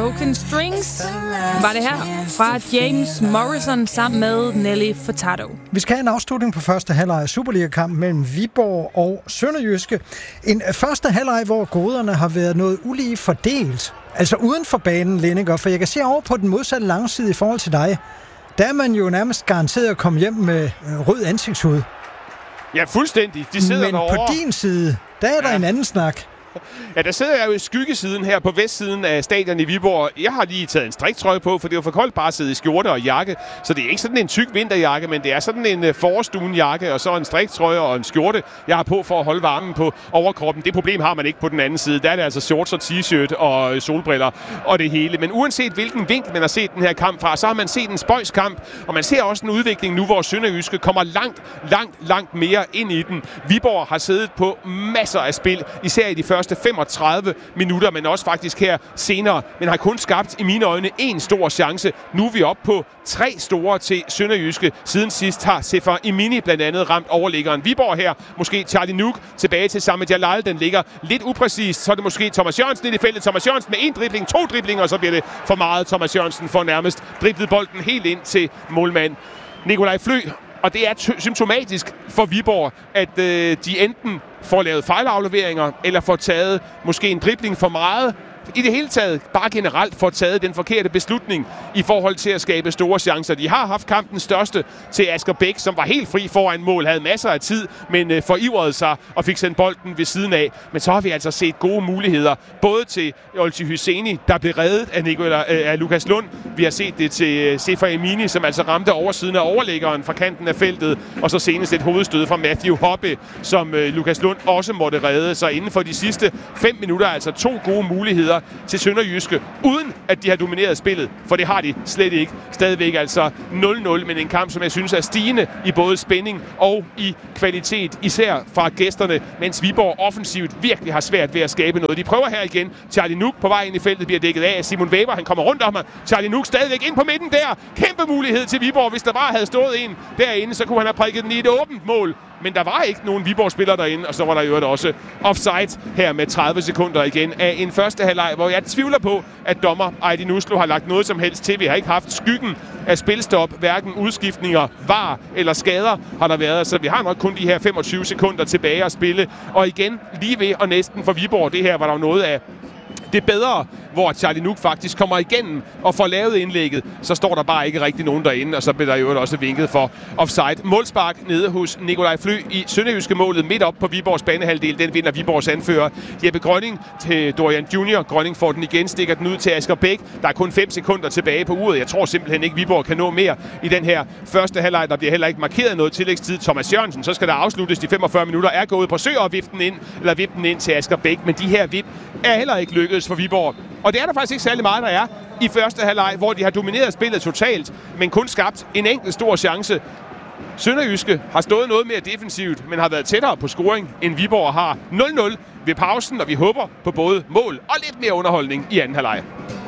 Broken Strings var det her fra James Morrison sammen med Nelly Furtado. Vi skal have en afslutning på første halvleg af Superliga-kamp mellem Viborg og Sønderjyske. En første halvleg, hvor goderne har været noget ulige fordelt. Altså uden for banen, Lindinger, for jeg kan se over på den modsatte langside i forhold til dig. Der er man jo nærmest garanteret at komme hjem med rød ansigtshud. Ja, fuldstændig. De sidder Men derovre. på din side, der er der en anden snak. Ja, der sidder jeg jo i skyggesiden her på vestsiden af stadion i Viborg. Jeg har lige taget en striktrøje på, for det er jo for koldt bare at sidde i skjorte og jakke. Så det er ikke sådan en tyk vinterjakke, men det er sådan en forårsstuenjakke og så en striktrøje og en skjorte, jeg har på for at holde varmen på overkroppen. Det problem har man ikke på den anden side. Der er det altså shorts og t-shirt og solbriller og det hele. Men uanset hvilken vinkel man har set den her kamp fra, så har man set en spøjskamp. Og man ser også en udvikling nu, hvor Sønderjyske kommer langt mere ind i den. Viborg har siddet på masser af spil, især i de første 35 minutter, men også faktisk her senere, men har kun skabt i mine øjne en stor chance. Nu er vi oppe på 3 store til Sønderjyske. Siden sidst har Sefer Imini blandt andet ramt overliggeren. Viborg her, måske Charlie Nuuk tilbage til Samir Jalal. Den ligger lidt upræcist, så er det måske Thomas Jørgensen i det feltet. Thomas Jørgensen med 1 dribling, 2 driblinger, og så bliver det for meget. Thomas Jørgensen får nærmest driblet bolden helt ind til målmand Nikolaj Flø. Og det er symptomatisk for Viborg, at de enten får lavet fejlafleveringer, eller får taget måske en dribling for meget. I det hele taget, bare generelt, får taget den forkerte beslutning i forhold til at skabe store chancer. De har haft kampens største til Asger Bæk, som var helt fri foran mål, havde masser af tid, men forivrede sig og fik sendt bolden ved siden af. Men så har vi altså set gode muligheder, både til Olti Hyseni, der blev reddet af Lukas Lund. Vi har set det til Sefer Imini, som altså ramte oversiden af overliggeren fra kanten af feltet, og så senest et hovedstød fra Matthew Hoppe, som Lukas Lund også måtte redde. Så inden for de sidste 5 minutter, altså 2 gode muligheder til Sønderjyske, uden at de har domineret spillet, for det har de slet ikke. Stadigvæk altså 0-0, men en kamp, som jeg synes er stigende i både spænding og i kvalitet, især fra gæsterne, mens Viborg offensivt virkelig har svært ved at skabe noget. De prøver her igen. Charlie Nuuk på vej ind i feltet bliver dækket af Simon Weber. Han kommer rundt om ham. Charlie Nuuk stadigvæk ind på midten der. Kæmpe mulighed til Viborg. Hvis der bare havde stået en derinde, så kunne han have prikket den i et åbent mål. Men der var ikke nogen Viborg-spillere derinde, og så var der jo også offside her med 30 sekunder igen af en første halvleg, hvor jeg tvivler på, at dommer Aydin Uslu har lagt noget som helst til. Vi har ikke haft skyggen af spilstop, hverken udskiftninger, var eller skader har der været, så vi har nok kun de her 25 sekunder tilbage at spille. Og igen, lige ved og næsten for Viborg, det her var der jo noget af det bedre, hvor Charlie Nuuk faktisk kommer igennem og får lavet indlægget, så står der bare ikke rigtig nogen derinde, og så bliver der jo også vinket for offside. Målspark nede hos Nikolaj Flø i Sønderjyske målet midt op på Viborgs banehalvdel. Den vinder Viborgs anfører Jeppe Grønning til Dorian Junior. Grønning får den igen, stikker den ud til Asger Bæk. Der er kun 5 sekunder tilbage på uret. Jeg tror simpelthen ikke, Viborg kan nå mere i den her første halvleg. Der bliver heller ikke markeret noget tillægstid. Thomas Jørgensen, så skal der afsluttes. De 45 minutter er gået på sø og vippe den ind til Asger Bæk, men de her vip er heller ikke lykkedes for Viborg. Og det er der faktisk ikke særlig meget, der er i første halvleg, hvor de har domineret spillet totalt, men kun skabt en enkelt stor chance. Sønderjyske har stået noget mere defensivt, men har været tættere på scoring, end Viborg har. 0-0 ved pausen, og vi håber på både mål og lidt mere underholdning i anden halvleg.